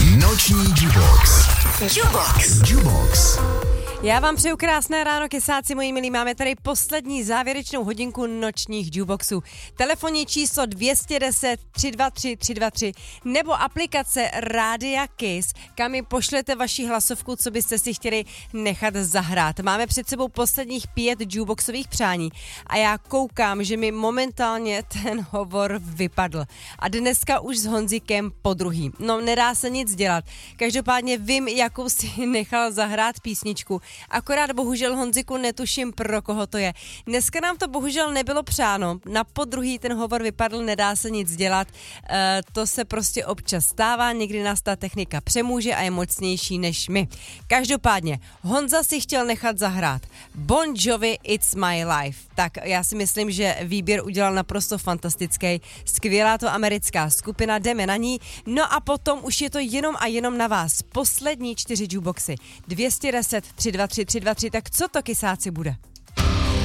Noční Jubox. Já vám přeju krásné ráno, kysáci moji milí. Máme tady poslední závěrečnou hodinku nočních Juboxů. Telefonní číslo 210 323 323 nebo aplikace Rádia Kiss, kam mi pošlete vaši hlasovku, co byste si chtěli nechat zahrát. Máme před sebou posledních 5 Juboxových přání a já koukám, že mi momentálně ten hovor vypadl. A dneska už s Honzikem podruhý. No, nedá se nic dělat. Každopádně vím, jakou si nechal zahrát písničku. Akorát bohužel, Honziku, netuším, pro koho to je. Dneska nám to bohužel nebylo přáno. Na podruhý ten hovor vypadl, nedá se nic dělat. To se prostě občas stává, někdy nás ta technika přemůže a je mocnější než my. Každopádně, Honza si chtěl nechat zahrát Bon Jovi It's My Life. Tak já si myslím, že výběr udělal naprosto fantastický. Skvělá to americká skupina, jdeme na ní. No a potom už je to jenom a jenom na vás. Poslední 4 Juboxy. 210 323 323, tak co to, kysáci, bude?